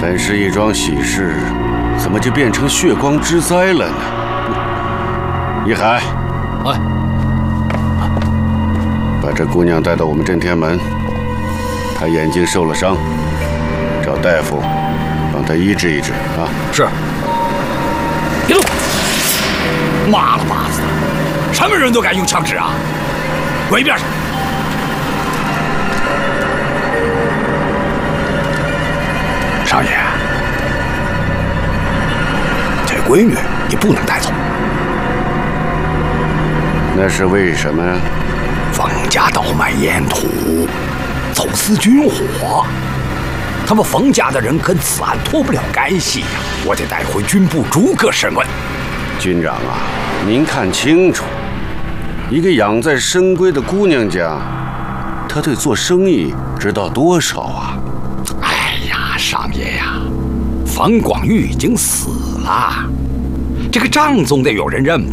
本是一桩喜事，怎么就变成血光之灾了呢？一海， 哎， 把这姑娘带到我们震天门，她眼睛受了伤，找大夫帮她医治医治啊！ 是。别动！妈了巴子的，什么人都敢用枪指啊！滚一边去！少爷，这闺女你不能带走。 那是为什么呀？ 冯家倒卖烟土，走私军火，他们冯家的人跟此案脱不了干系呀！我得带回军部逐个审问。 军长啊，您看清楚，一个养在深闺的姑娘家，她对做生意知道多少啊？ 哎呀，上爷呀，冯广玉已经死了，这个账总得有人认吧？